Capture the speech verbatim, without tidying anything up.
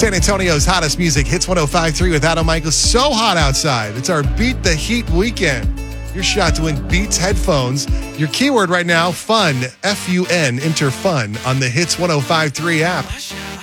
San Antonio's hottest music, Hits one oh five point three with Adam Michael. So hot outside. It's our Beat the Heat weekend. Your shot to win Beats headphones. Your keyword right now, fun, F U N, enter fun on the Hits one oh five point three app.